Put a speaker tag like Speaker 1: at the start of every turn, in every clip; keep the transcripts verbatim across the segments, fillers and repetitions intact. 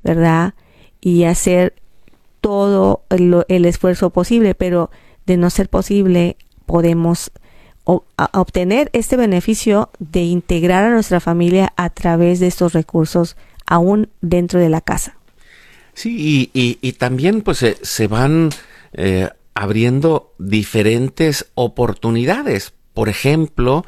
Speaker 1: ¿verdad? Y hacer todo el, el esfuerzo posible, pero de no ser posible, podemos o, a, obtener este beneficio de integrar a nuestra familia a través de estos recursos, aún dentro de la casa.
Speaker 2: Sí, y, y, y también pues se, se van eh, abriendo diferentes oportunidades. Por ejemplo,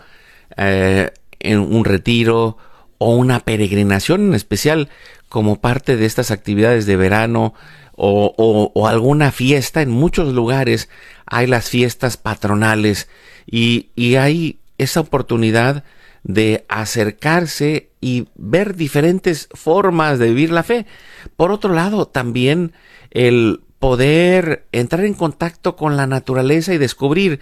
Speaker 2: eh, en un retiro o una peregrinación en especial, como parte de estas actividades de verano, o, o, o alguna fiesta. En muchos lugares hay las fiestas patronales y, y hay esa oportunidad de acercarse y ver diferentes formas de vivir la fe. Por otro lado, también el poder entrar en contacto con la naturaleza y descubrir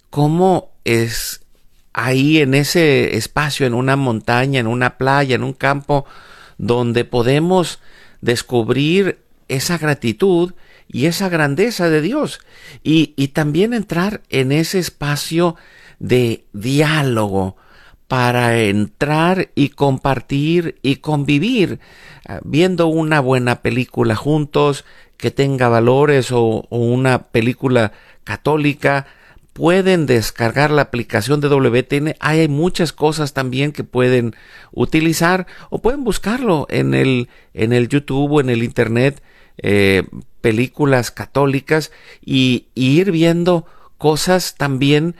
Speaker 2: cómo es ahí en ese espacio, en una montaña, en una playa, en un campo, donde podemos descubrir esa gratitud y esa grandeza de Dios, y, y también entrar en ese espacio de diálogo para entrar y compartir y convivir, viendo una buena película juntos que tenga valores, o, o una película católica. Pueden descargar la aplicación de W T N. Hay muchas cosas también que pueden utilizar, o pueden buscarlo en el, en el YouTube o en el Internet, eh, películas católicas, y, y ir viendo cosas también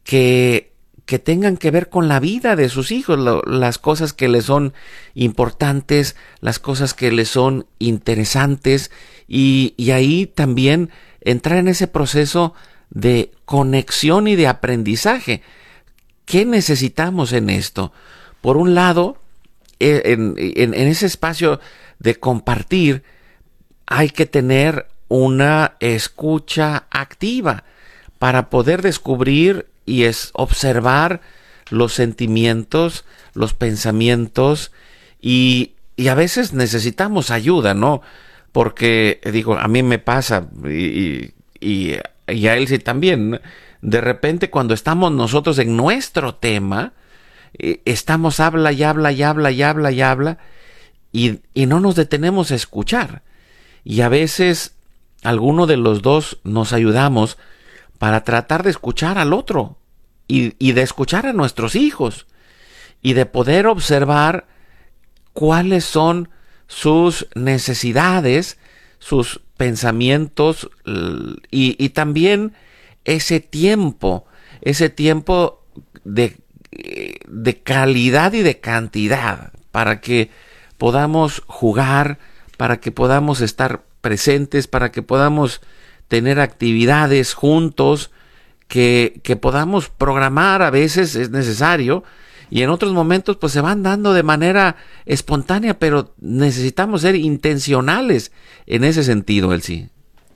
Speaker 2: que, que tengan que ver con la vida de sus hijos, lo, las cosas que les son importantes, las cosas que les son interesantes, y, y ahí también entrar en ese proceso de conexión y de aprendizaje. ¿Qué necesitamos en esto? Por un lado, en, en, en ese espacio de compartir, hay que tener una escucha activa para poder descubrir y es observar los sentimientos, los pensamientos, y, y a veces necesitamos ayuda, ¿no? Porque, digo, a mí me pasa, y, y y a él sí también, de repente cuando estamos nosotros en nuestro tema, eh, estamos habla y habla y habla y habla y habla, y, y no nos detenemos a escuchar. Y a veces alguno de los dos nos ayudamos para tratar de escuchar al otro, y, y de escuchar a nuestros hijos, y de poder observar cuáles son sus necesidades, sus pensamientos, y, y también ese tiempo, ese tiempo de, de calidad y de cantidad, para que podamos jugar, para que podamos estar presentes, para que podamos tener actividades juntos, que, que podamos programar. A veces es necesario, y en otros momentos pues se van dando de manera espontánea, pero necesitamos ser intencionales en ese sentido, Elsie.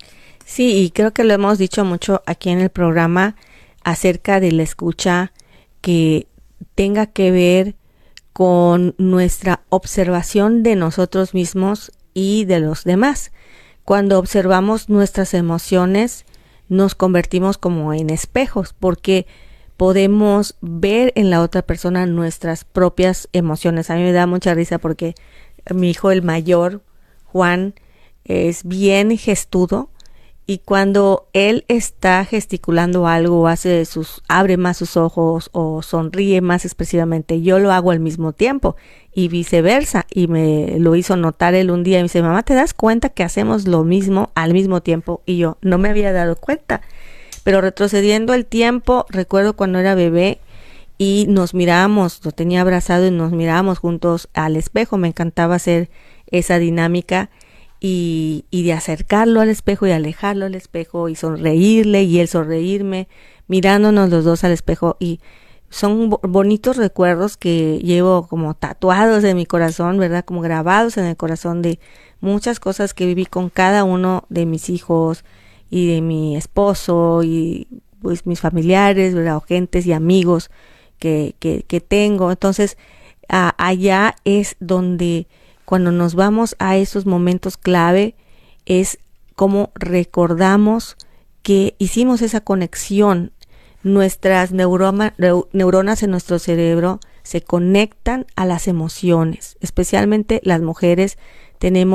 Speaker 1: Sí, y creo que lo hemos dicho mucho aquí en el programa acerca de la escucha, que tenga que ver con nuestra observación de nosotros mismos y de los demás. Cuando observamos nuestras emociones, nos convertimos como en espejos, porque podemos ver en la otra persona nuestras propias emociones. A mí me da mucha risa porque mi hijo, el mayor, Juan, es bien gestudo, y cuando él está gesticulando algo, o hace sus, abre más sus ojos o sonríe más expresivamente, yo lo hago al mismo tiempo, y viceversa. Y me lo hizo notar él un día y me dice: mamá, ¿te das cuenta que hacemos lo mismo al mismo tiempo? Y yo no me había dado cuenta. Pero retrocediendo el tiempo, recuerdo cuando era bebé y nos mirábamos, lo tenía abrazado y nos mirábamos juntos al espejo. Me encantaba hacer esa dinámica, y, y de acercarlo al espejo y alejarlo al espejo y sonreírle y él sonreírme, mirándonos los dos al espejo. Y son bo- bonitos recuerdos que llevo como tatuados en mi corazón, ¿verdad? Como grabados en el corazón, de muchas cosas que viví con cada uno de mis hijos y de mi esposo y pues mis familiares, ¿verdad? O gentes y amigos que, que, que tengo. Entonces, a, allá es donde, cuando nos vamos a esos momentos clave, es como recordamos que hicimos esa conexión. Nuestras neuroma, neuronas en nuestro cerebro se conectan a las emociones, especialmente las mujeres tenemos